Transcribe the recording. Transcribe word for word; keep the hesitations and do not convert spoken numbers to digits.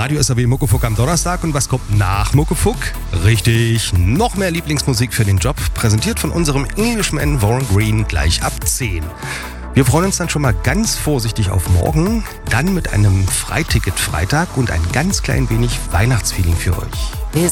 Radio S R W Muckefuck am Donnerstag. Und was kommt nach Muckefuck? Richtig, noch mehr Lieblingsmusik für den Job, präsentiert von unserem Englishman Warren Green gleich ab zehn. Wir freuen uns dann schon mal ganz vorsichtig auf morgen, dann mit einem Freiticket-Freitag und ein ganz klein wenig Weihnachtsfeeling für euch.